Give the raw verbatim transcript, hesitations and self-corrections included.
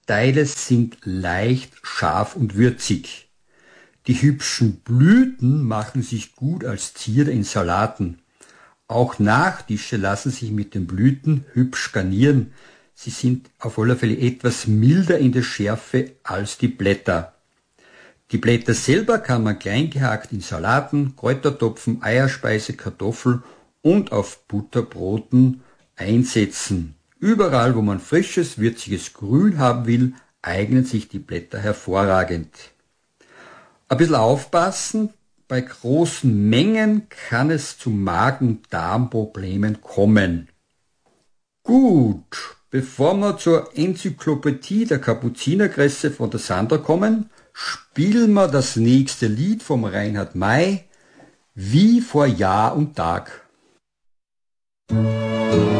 Teile sind leicht, scharf und würzig. Die hübschen Blüten machen sich gut als Zierde in Salaten. Auch Nachtische lassen sich mit den Blüten hübsch garnieren. Sie sind auf alle Fälle etwas milder in der Schärfe als die Blätter. Die Blätter selber kann man klein gehackt in Salaten, Kräutertopfen, Eierspeise, Kartoffel und auf Butterbroten einsetzen. Überall, wo man frisches, würziges Grün haben will, eignen sich die Blätter hervorragend. Ein bisschen aufpassen, bei großen Mengen kann es zu Magen-Darm-Problemen kommen. Gut, bevor wir zur Enzyklopädie der Kapuzinerkresse von der Sandra kommen, spielen wir das nächste Lied vom Reinhard May, Wie vor Jahr und Tag.